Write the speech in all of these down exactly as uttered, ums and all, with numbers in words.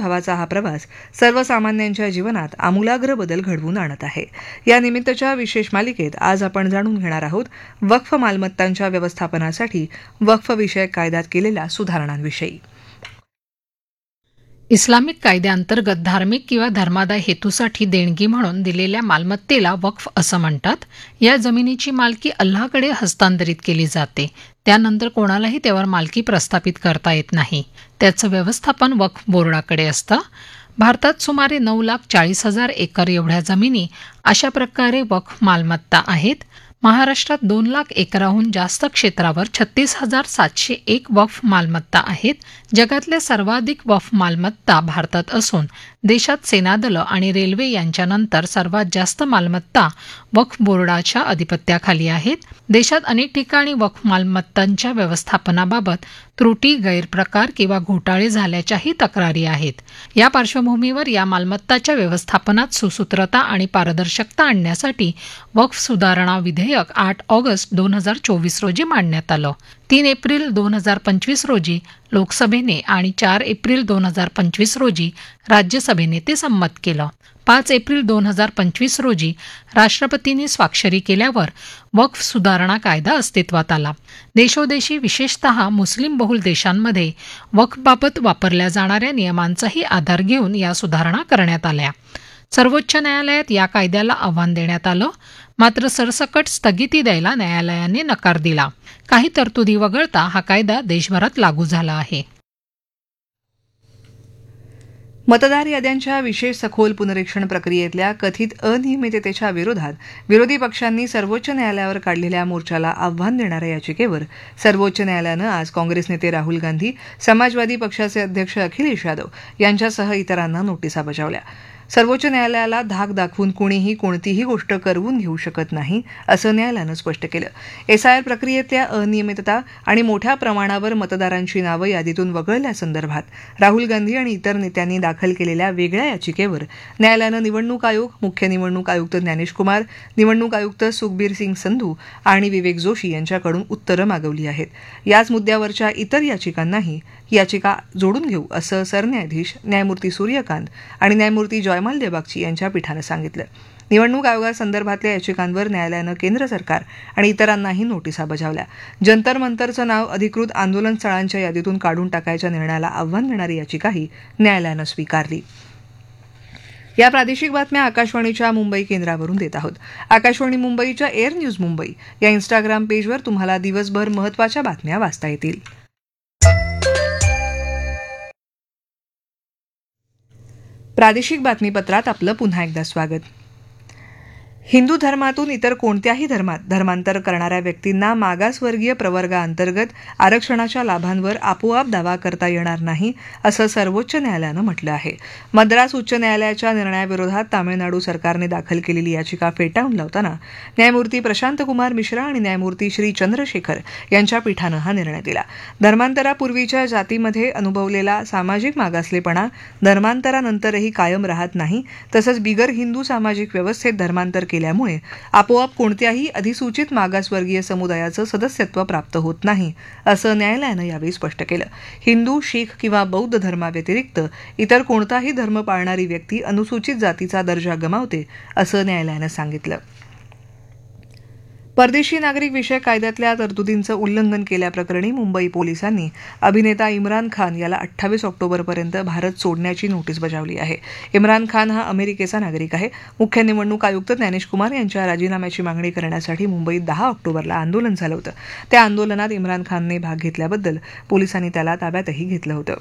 भावाचा हा प्रवास सर्वसामान्यांच्या जीवनात आमूलाग्र बदल घडवून आणत आहे. या निमित्तच्या विशेष मालिकेत आज आपण जाणून घेणार आहोत वक्फ मालमत्तांच्या व्यवस्थापनासाठी वक्फ विषयक कायद्यात केलेल्या सुधारणांविषयी. इस्लामिक कायद्याअंतर्गत धार्मिक किंवा धर्मादाय हेतूसाठी देणगी म्हणून दिलेल्या मालमत्तेला वक्फ असं म्हणतात. या जमिनीची मालकी अल्लाहकडे हस्तांतरित केली जाते. त्यानंतर कोणालाही त्यावर मालकी प्रस्थापित करता येत नाही. त्याचं व्यवस्थापन वक्फ बोर्डाकडे असतं. भारतात सुमारे नऊ लाख चाळीस हजार एकर एवढ्या जमिनी अशा प्रकारे वक्फ मालमत्ता आहेत. महाराष्ट्रात दोन लाख एकराहून जास्त क्षेत्रावर छत्तीस हजार सातशे एक वक्फ मालमत्ता आहेत. जगातल्या सर्वाधिक वक्फ मालमत्ता भारतात असून देशात सेनादलं आणि रेल्वे यांच्यानंतर सर्वात जास्त मालमत्ता वक्फ बोर्डाच्या अधिपत्याखाली आहेत. देशात अनेक ठिकाणी वक्फ मालमत्तांच्या व्यवस्थापनाबाबत त्रुटी, गैरप्रकार किंवा घोटाळे झाल्याच्याही तक्रारी आहेत. या पार्श्वभूमीवर या मालमत्ताच्या व्यवस्थापनात सुसूत्रता आणि पारदर्शकता आणण्यासाठी वक्फ सुधारणा विधेयक आठ ऑगस्ट दोन हजार चोवीस रोजी मांडण्यात आलं. तीन एप्रिल दोन हजार पंचवीस रोजी लोकसभेने आणि चार एप्रिल दोन हजार पंचवीस रोजी राज्यसभेने ते संमत केलं. पाच एप्रिल दोन हजार पंचवीस रोजी राष्ट्रपतींनी स्वाक्षरी केल्यावर वक्फ सुधारणा कायदा अस्तित्वात आला. देशोदेशी विशेषतः मुस्लिम बहुल देशांमध्ये वक्फबाबत वापरल्या जाणाऱ्या नियमांचाही आधार घेऊन या सुधारणा करण्यात आल्या. सर्वोच्च न्यायालयात या कायद्याला आव्हान देण्यात आलं, मात्र सरसकट स्थगिती द्यायला न्यायालयाने नकार दिला. काही तरतुदी वगळता हा कायदा देशभरात लागू झाला आहे. मतदार याद्यांच्या विशेष सखोल पुनरीक्षण प्रक्रियेतल्या कथित अनियमिततेच्या विरोधात विरोधी पक्षांनी सर्वोच्च न्यायालयावर काढलेल्या मोर्चाला आव्हान देणाऱ्या याचिकेवर सर्वोच्च न्यायालयानं आज काँग्रेस नेते राहुल गांधी, समाजवादी पक्षाचे अध्यक्ष अखिलेश यादव यांच्यासह इतरांना नोटिसा बजावल्या. सर्वोच्च न्यायालयाला धाक दाखवून कुणीही कोणतीही गोष्ट करवून घेऊ शकत नाही असं न्यायालयानं स्पष्ट केलं. एसआयआर प्रक्रियेतल्या अनियमितता आणि मोठ्या प्रमाणावर मतदारांची नावं यादीतून वगळल्यासंदर्भात राहुल गांधी आणि इतर नेत्यांनी दाखल केलेल्या वेगळ्या याचिकेवर न्यायालयानं निवडणूक आयोग, मुख्य निवडणूक आयुक्त ज्ञानेश कुमार, निवडणूक आयुक्त सुखबीर सिंग संधू आणि विवेक जोशी यांच्याकडून उत्तरं मागवली आहेत. याच मुद्द्यावरच्या इतर याचिकांनाही याचिका जोडून घेऊ असं सरन्यायाधीश न्यायमूर्ती सूर्यकांत आणि न्यायमूर्ती जयमाल देबागची यांच्या पीठानं सांगितलं. निवडणूक आयोगासंदर्भातल्या याचिकांवर न्यायालयानं केंद्र सरकार आणि इतरांनाही नोटिसा बजावल्या. जंतर मंतरचं नाव अधिकृत आंदोलन स्थळांच्या यादीतून काढून टाकायच्या निर्णयाला आव्हान देणारी याचिकाही न्यायालयानं स्वीकारली. या प्रादेशिक बातम्या आकाशवाणीच्या मुंबई केंद्रावरून देत आहोत. आकाशवाणी मुंबईच्या एअर न्यूज मुंबई या इन्स्टाग्राम पेजवर तुम्हाला दिवसभर महत्त्वाच्या बातम्या वाचता येतील. प्रादेशिक बातमीपत्रात आपलं पुन्हा एकदा स्वागत. हिंदू धर्मातून इतर कोणत्याही धर्मात धर्मांतर करणाऱ्या व्यक्तींना मागासवर्गीय प्रवर्गाअंतर्गत आरक्षणाच्या लाभांवर आपोआप दावा करता येणार नाही असं सर्वोच्च न्यायालयानं म्हटलं आहे. मद्रास उच्च न्यायालयाच्या निर्णयाविरोधात तामिळनाडू सरकारने दाखल केलेली याचिका फेटाळून लावताना न्यायमूर्ती प्रशांत कुमार मिश्रा आणि न्यायमूर्ती श्री चंद्रशेखर यांच्या पीठानं हा निर्णय दिला. धर्मांतरापूर्वीच्या जातीमध्ये अनुभवलेला सामाजिक मागासलेपणा धर्मांतरानंतरही कायम राहत नाही. तसंच बिगर हिंदू सामाजिक व्यवस्थेत धर्मांतर केल्यामुळे आपोआप कोणत्याही अधिसूचित मागासवर्गीय समुदायाचं सदस्यत्व प्राप्त होत नाही असं न्यायालयानं यावेळी स्पष्ट केलं. हिंदू, शीख किंवा बौद्ध धर्माव्यतिरिक्त इतर कोणताही धर्म पाळणारी व्यक्ती अनुसूचित जातीचा दर्जा गमावते असं न्यायालयानं सांगितलं. परदेशी नागरिक विषयक कायद्यातल्या तरतुदींचं उल्लंघन केल्याप्रकरणी मुंबई पोलिसांनी अभिनेता इम्रान खान याला अठ्ठावीस ऑक्टोबरपर्यंत भारत सोडण्याची नोटीस बजावली आहे. इम्रान खान हा अमेरिकेचा नागरिक आहे. मुख्य निवडणूक आयुक्त ज्ञानेश कुमार यांच्या राजीनाम्याची मागणी करण्यासाठी मुंबईत दहा ऑक्टोबरला आंदोलन झालं होतं. त्या आंदोलनात इम्रान खानने भाग घेतल्याबद्दल पोलिसांनी त्याला ताब्यातही घेतलं होतं.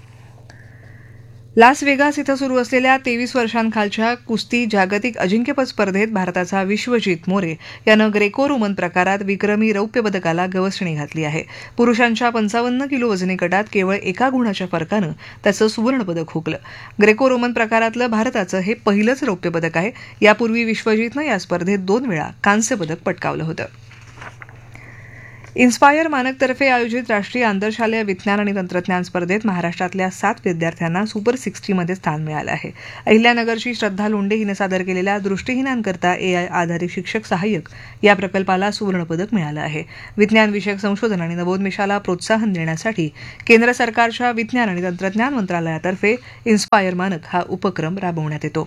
लास वेगास इथं सुरू असलेल्या तेवीस वर्षांखालच्या कुस्ती जागतिक अजिंक्यपद स्पर्धेत भारताचा विश्वजित मोरे यानं ग्रेको रोमन प्रकारात विक्रमी रौप्य पदकाला गवसणी घातली आहे. पुरुषांच्या पंचावन्न किलो वजनी गटात केवळ एका गुणाच्या फरकानं त्याचं सुवर्णपदक हुकलं. ग्रेको रोमन प्रकारातलं भारताचं हे पहिलंच रौप्य पदक आहे. यापूर्वी विश्वजितनं या स्पर्धेत दोन वेळा कांस्य पदक पटकावलं होतं. इन्स्पायर मानकतर्फे आयोजित राष्ट्रीय आंतरशालेय विज्ञान आणि तंत्रज्ञान स्पर्धेत महाराष्ट्रातल्या सात विद्यार्थ्यांना सुपर सिक्स्टीमध्ये स्थान मिळालं आहे. अहिल्यानगरची श्रद्धा लोंढे हिनं सादर केलेल्या दृष्टीहीनांकरता एआय आधारित शिक्षक सहाय्यक या प्रकल्पाला सुवर्णपदक मिळालं आहे. विज्ञान विषयक संशोधन आणि नवोन्मेषाला प्रोत्साहन देण्यासाठी केंद्र सरकारच्या विज्ञान आणि तंत्रज्ञान मंत्रालयातर्फे इन्स्पायर मानक हा उपक्रम राबवण्यात येतो.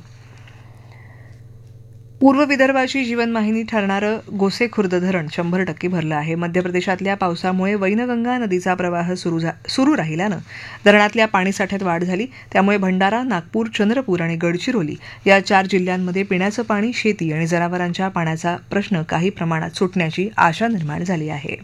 पूर्व विदर्भाची जीवनवाहिनी ठरणारं गोसेखुर्द धरण शंभर टक्के भरलं आहे. मध्य प्रदेशातल्या पावसामुळे वैनगंगा नदीचा प्रवाह सुरू सुरू राहिल्यानं धरणातल्या पाणीसाठ्यात वाढ झाली. त्यामुळे भंडारा, नागपूर, चंद्रपूर आणि गडचिरोली या चार जिल्ह्यांमध्ये पिण्याचं पाणी, शेती आणि जनावरांच्या पाण्याचा प्रश्न काही प्रमाणात सुटण्याची आशा निर्माण झाली आहे.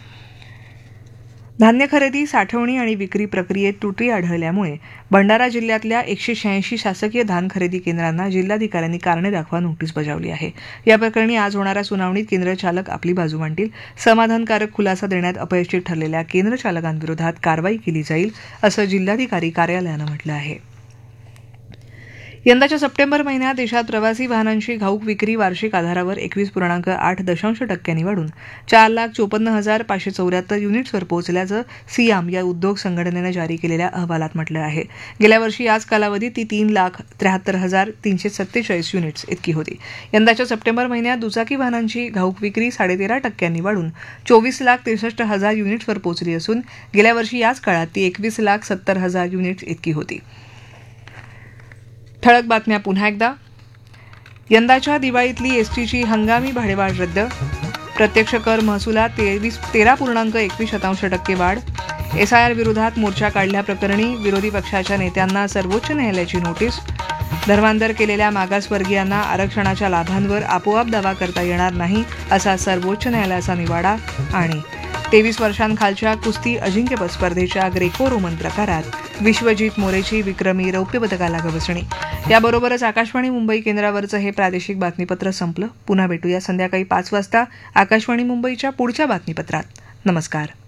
धान्य खरेदी, साठवणी आणि विक्री प्रक्रियेत त्रुटी आढळल्यामुळे भंडारा जिल्ह्यातल्या एकशे शहाऐंशी शासकीय धान खरेदी केंद्रांना जिल्हाधिकाऱ्यांनी कारणे दाखवा नोटीस बजावली आहे. या प्रकरणी आज होणाऱ्या सुनावणीत केंद्र चालक आपली बाजू मांडतील. समाधानकारक खुलासा देण्यात अपयशी ठरलेल्या केंद्र चालकांविरोधात कारवाई केली जाईल असं जिल्हाधिकारी कार्यालयानं म्हटलं आहे. यंदाच्या सप्टेंबर महिन्यात देशात प्रवासी वाहनांची घाऊक विक्री वार्षिक आधारावर एकवीस पूर्णांक आठ दशांश टक्क्यांनी वाढून चार लाख चोपन्न हजार पाचशे चौऱ्याहत्तर युनिट्सवर पोहोचल्याचं सियाम या उद्योग संघटनेनं जारी केलेल्या अहवालात म्हटलं आहे. गेल्या वर्षी याच कालावधीत ती तीन लाख त्र्याहत्तर हजार तीनशे सत्तेचाळीस युनिट्स इतकी होती. यंदाच्या सप्टेंबर महिन्यात दुचाकी वाहनांची घाऊक विक्री साडेतेरा टक्क्यांनी वाढून चोवीस लाख त्रेसष्ट हजार युनिट्सवर पोहोचली असून गेल्या वर्षी याच काळात ती एकवीस लाख सत्तर हजार युनिट्स इतकी होती. ठळक बातम्या पुन्हा एकदा. यंदाच्या दिवाळीतली एसटीची हंगामी भाडेवाढ रद्द. प्रत्यक्ष कर महसुलात तेवीस तेरा पूर्णांक एकवीस शतांश टक्के वाढ. एसआयआर विरोधात मोर्चा काढल्याप्रकरणी विरोधी पक्षाच्या नेत्यांना सर्वोच्च न्यायालयाची नोटीस. धर्मांतर केलेल्या मागासवर्गीयांना आरक्षणाच्या लाभांवर आपोआप दावा करता येणार नाही असा सर्वोच्च न्यायालयाचा निवाडा. आणि तेवीस वर्षांखालच्या कुस्ती अजिंक्यपद स्पर्धेच्या ग्रेको रोमन प्रकारात विश्वजीत मोरेची विक्रमी रौप्य पदकाला गवसणी. याबरोबरच आकाशवाणी मुंबई केंद्रावरचं हे प्रादेशिक बातमीपत्र संपलं. पुन्हा भेटूया संध्याकाळी पाच वाजता आकाशवाणी मुंबईच्या पुढच्या बातमीपत्रात. नमस्कार.